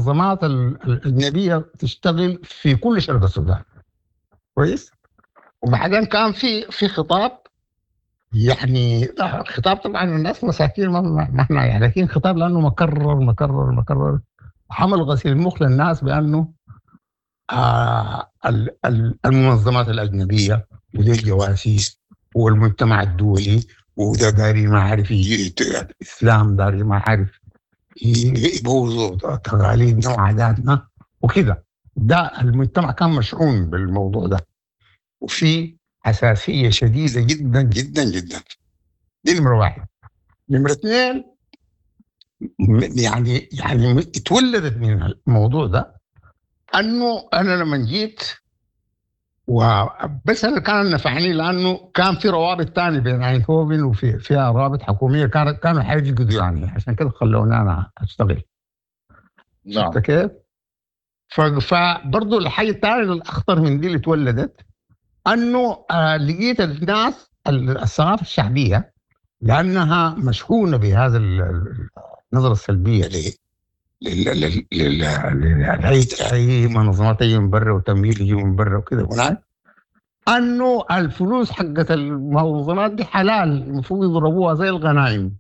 المنظمات الأجنبية تشتغل في كل شرق السودان. كويس. وبعدين كان في خطاب، يعني خطاب طبعا الناس مساكين ما احنا يعني، لكن خطاب لانه مكرر عمل غسيل مخ للناس بانه المنظمات الاجنبيه ودي الجواسيس والمجتمع الدولي وده داري ما عارف الاسلام، داري ما عارف يبوظوا تقاليدنا وعاداتنا وكده. ده المجتمع كان مشحون بالموضوع ده، وفي حساسية شديدة جدا جدا جدا. دي نمرة واحد. نمرة اثنين، يعني اتولدت من الموضوع ده انه انا لما جيت وبس اللي كان نفعني لانه كان في روابط تانية بين اينهوفن فيها روابط حكومية كانوا حيفقدوا، يعني عشان كده خلوني انا اشتغل. نعم. شفت كيف؟ فبرضه الحاجة الثانية الأخطر من دي اللي اتولدت أنه لقيت الناس الثقافة الشعبية لأنها مشحونة بهذا النظرة السلبية أي منظمات تيجي من برا وتمويل يجي من برا وكده، أنه الفلوس حقت المنظمات دي حلال، المفروض يضربوها زي الغنائم.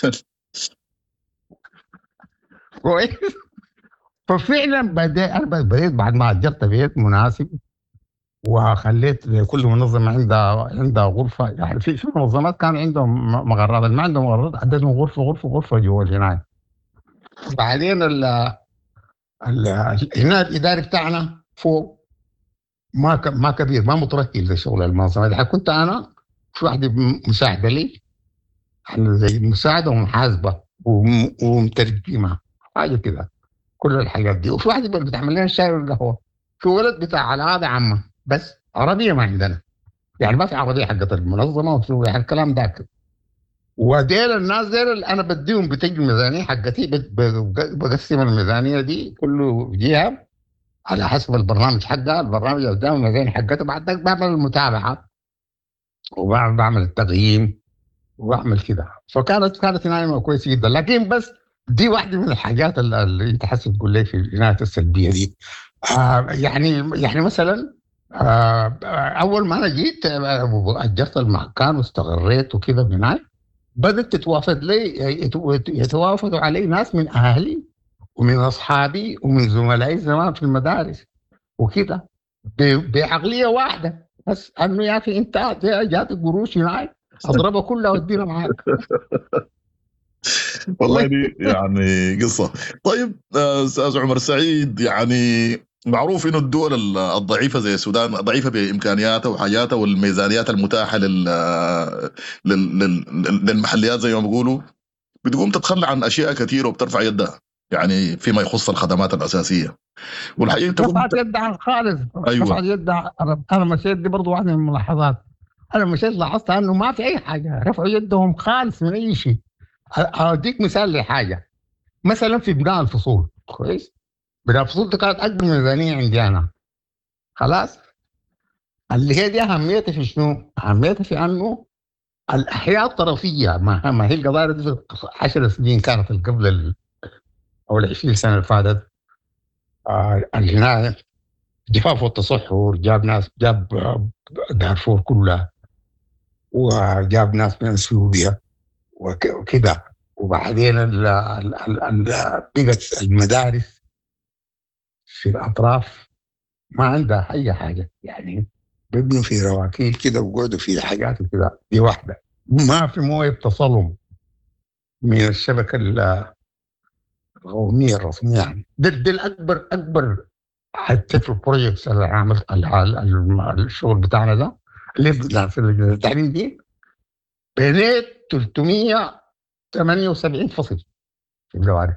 كويس. ففعلا بديت بعد ما أجرت بيت مناسب وخليت كل منظمة عندها غرفة، يعني في منظمات كان عندهم مغرات، اللي ما عندهم مغرات عددهم غرفة جوا الجناية. بعدين هنا الإداري بتاعنا فوق ما كبير، ما متركز لشغل المنظمة دي. كنت أنا في واحدة مساعدة لي، يعني زي مساعدة ومحاسبة ومترجمة حاجة كده، كل الحاجات دي. وفي واحدة بتعمل لنا الشاي والقهوة. في ولد بتاع العادة عامة بس عربية ما عندنا، يعني ما في عربية حقت المنظمة وفي يعني الكلام ده. وديل الناس ديل أنا بديهم بتجي الميزانية حقتي، بقسم الميزانية دي كله جهة على حسب البرنامج حقها. البرنامج قدام الميزانية حقته، بعد ذلك بعمل المتابعة وبعمل التقييم وبعمل كده. كانت نايمة كويس جدا. لكن بس دي واحدة من الحاجات اللي انت حاسس تقول لي في العناية السلبية دي. يعني مثلا اول ما انا جيت اجرت المكان واستقريت وكده هناك، بدات تتوافد لي يتوافدوا علي ناس من اهلي ومن اصحابي ومن زملائي زمان في المدارس وكده، بعقليه واحده بس انه يا اخي انت جات قروش هناك اضربها كلها وادينا معاك. والله دي يعني قصة. طيب أستاذ عمر سعيد، يعني معروف إنه الدول الضعيفة زي السودان ضعيفة بإمكانياتها وحاجاتها والميزانيات المتاحة للمحليات زي ما بيقولوا، بتقوم تتخلى عن أشياء كثيرة وبترفع يدها، يعني فيما يخص الخدمات الأساسية. والحقيقة رفعت يدها خالص. أيوة. رفعت يدها. أنا مشيت، دي برضو واحدة من الملاحظات. أنا مشيت لاحظت أنه ما في أي حاجة، رفعوا يدهم خالص من أي شيء. أديك مثال لحاجة، مثلا في بناء الفصول. كويس. بناء الفصول دي كانت أكبر ميزانية عندي أنا. خلاص. اللي هي دي أهميتها في شنو؟ أهميتها في أنه الأحياء الطرفية، ما هي القضايا دي في 10 سنين كانت قبل أو 20 سنة اللي فاتت. الجناية جفاف والتصحر جاب دارفور كلها، وجاب ناس من سوريا وكده. وبعدين بقت المدارس في الأطراف ما عندها أي حاجة، يعني بيبنوا في رواكيل كده وقعدوا في حاجات كده. دي واحدة. ما في مويه تصلم من الشبكة القومية الرسمية. يعني ده الأكبر حتى في البروجيكتس اللي عملت الشغل بتاعنا ده اللي في التعليم دي، بنيت 378 فصل في الجوارح.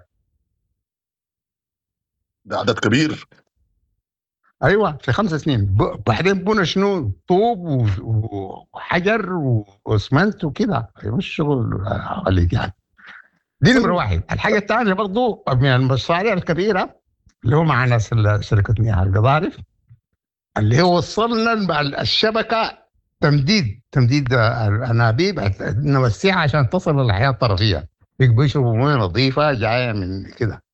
ده عدد كبير. ايوه في 5 سنين. بعدين بنى شنو؟ طوب وحجر واسمنت وكده، مش شغل اللي يعني. دي نمرة واحد. الحاجة الثانية برضو من المشاريع الكبيرة اللي هو مع ناس شركة مياه القضارف، اللي هو وصلنا الشبكة تمديد الأنابيب نوسعها عشان تصل للحياة الطرفية، يبقوا يشربوا مويه نظيفة جاية من كده.